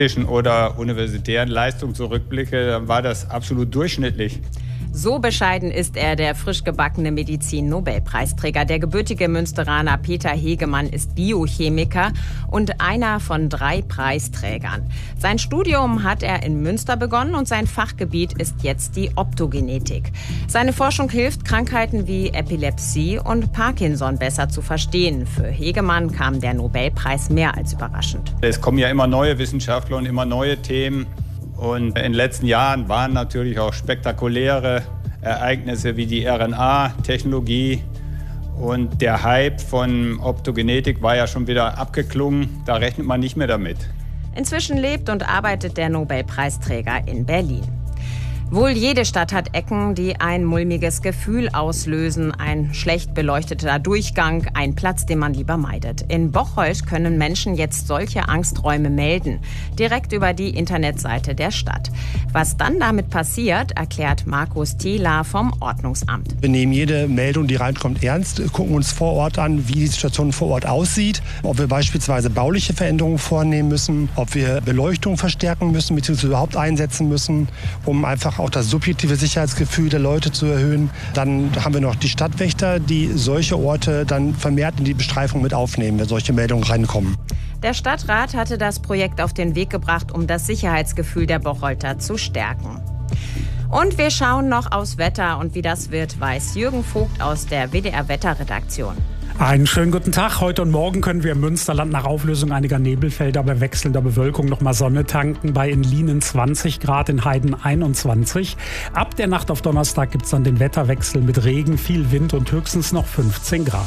oder universitären Leistung zurückblicke, dann war das absolut durchschnittlich. So bescheiden ist er, der frisch gebackene Medizin-Nobelpreisträger. Der gebürtige Münsteraner Peter Hegemann ist Biochemiker und einer von 3 Preisträgern. Sein Studium hat er in Münster begonnen und sein Fachgebiet ist jetzt die Optogenetik. Seine Forschung hilft, Krankheiten wie Epilepsie und Parkinson besser zu verstehen. Für Hegemann kam der Nobelpreis mehr als überraschend. Es kommen ja immer neue Wissenschaftler und immer neue Themen. Und in den letzten Jahren waren natürlich auch spektakuläre Ereignisse wie die RNA-Technologie. Und der Hype von Optogenetik war ja schon wieder abgeklungen. Da rechnet man nicht mehr damit. Inzwischen lebt und arbeitet der Nobelpreisträger in Berlin. Wohl jede Stadt hat Ecken, die ein mulmiges Gefühl auslösen. Ein schlecht beleuchteter Durchgang, ein Platz, den man lieber meidet. In Bocholt können Menschen jetzt solche Angsträume melden. Direkt über die Internetseite der Stadt. Was dann damit passiert, erklärt Markus Thieler vom Ordnungsamt. Wir nehmen jede Meldung, die reinkommt, ernst, gucken uns vor Ort an, wie die Situation vor Ort aussieht. Ob wir beispielsweise bauliche Veränderungen vornehmen müssen, ob wir Beleuchtung verstärken müssen bzw. überhaupt einsetzen müssen, um einfach auch das subjektive Sicherheitsgefühl der Leute zu erhöhen. Dann haben wir noch die Stadtwächter, die solche Orte dann vermehrt in die Bestreifung mit aufnehmen, wenn solche Meldungen reinkommen. Der Stadtrat hatte das Projekt auf den Weg gebracht, um das Sicherheitsgefühl der Bocholter zu stärken. Und wir schauen noch aufs Wetter und wie das wird, weiß Jürgen Vogt aus der WDR-Wetterredaktion. Einen schönen guten Tag. Heute und morgen können wir im Münsterland nach Auflösung einiger Nebelfelder bei wechselnder Bewölkung noch mal Sonne tanken. Bei in Lienen 20 Grad, in Heiden 21. Ab der Nacht auf Donnerstag gibt es dann den Wetterwechsel mit Regen, viel Wind und höchstens noch 15 Grad.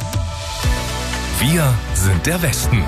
Wir sind der Westen.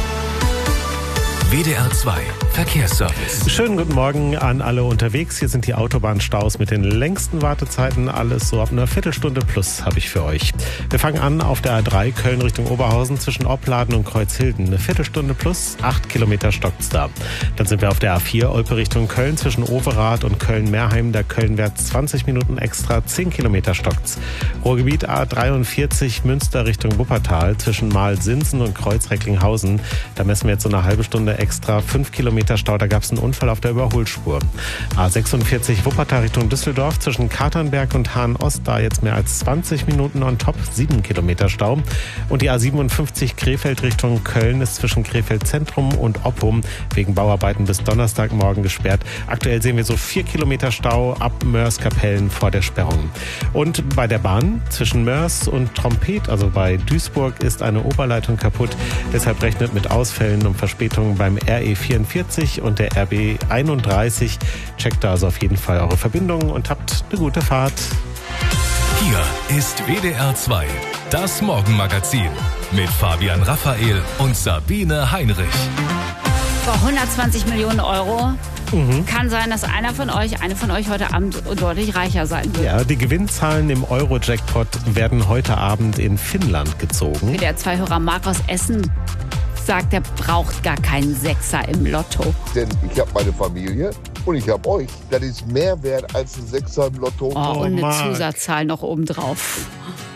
WDR 2 Verkehrsservice. Schönen guten Morgen an alle unterwegs. Hier sind die Autobahnstaus mit den längsten Wartezeiten. Alles so ab einer Viertelstunde plus habe ich für euch. Wir fangen an auf der A3 Köln Richtung Oberhausen zwischen Opladen und Kreuzhilden. Eine Viertelstunde plus, 8 Kilometer stockt's da. Dann sind wir auf der A4 Olpe Richtung Köln zwischen Overath und Köln-Meerheim. Der Köln-Wärts 20 Minuten extra, 10 Kilometer stockt's. Ruhrgebiet A43 Münster Richtung Wuppertal zwischen Mahl-Sinsen und Kreuz-Recklinghausen. Da messen wir jetzt so eine halbe Stunde extra, 5 Kilometer Stau, da gab es einen Unfall auf der Überholspur. A46 Wuppertal Richtung Düsseldorf zwischen Katernberg und Hahn-Ost, da jetzt mehr als 20 Minuten on top, 7 Kilometer Stau. Und die A57 Krefeld Richtung Köln ist zwischen Krefeld Zentrum und Oppum wegen Bauarbeiten bis Donnerstagmorgen gesperrt. Aktuell sehen wir so 4 Kilometer Stau ab Mörs-Kapellen vor der Sperrung. Und bei der Bahn zwischen Mörs und Trompet, also bei Duisburg, ist eine Oberleitung kaputt. Deshalb rechnet mit Ausfällen und Verspätungen beim RE44 und der RB 31. Checkt da also auf jeden Fall eure Verbindungen und habt eine gute Fahrt. Hier ist WDR 2, das Morgenmagazin mit Fabian Raphael und Sabine Heinrich. Vor 120 Millionen Euro. Kann sein, dass eine von euch heute Abend deutlich reicher sein wird. Ja, die Gewinnzahlen im Euro-Jackpot werden heute Abend in Finnland gezogen. WDR 2-Hörer Mark aus Essen sagt, er braucht gar keinen Sechser im Lotto. Denn ich habe meine Familie und ich habe euch. Das ist mehr wert als ein Sechser im Lotto. Und eine Zusatzzahl noch obendrauf.